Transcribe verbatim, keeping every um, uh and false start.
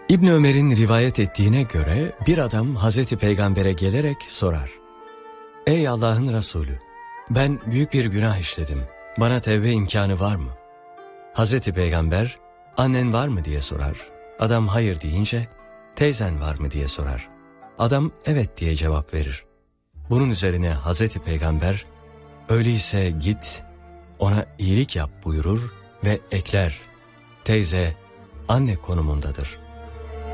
İbn Ömer'in rivayet ettiğine göre bir adam Hazreti Peygamber'e gelerek sorar. Ey Allah'ın Resulü, ben büyük bir günah işledim. Bana tevbe imkanı var mı? Hazreti Peygamber, annen var mı diye sorar. Adam hayır deyince, teyzen var mı diye sorar. Adam evet diye cevap verir. Bunun üzerine Hazreti Peygamber, öyleyse git, ona iyilik yap buyurur ve ekler. Teyze, anne konumundadır.